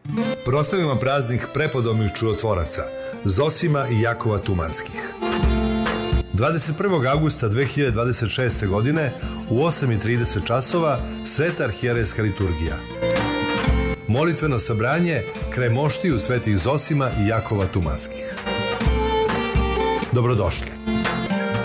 Proslavimo praznik prepodobnih čudotvoraca Zosima i Jakova Tumanskih. 21. augusta 2026. godine u 8:30 časova Sveta arhijerejska liturgija. Molitveno sabranje kraj moštiju svetih Zosima i Jakova Tumanskih. Dobrodošli.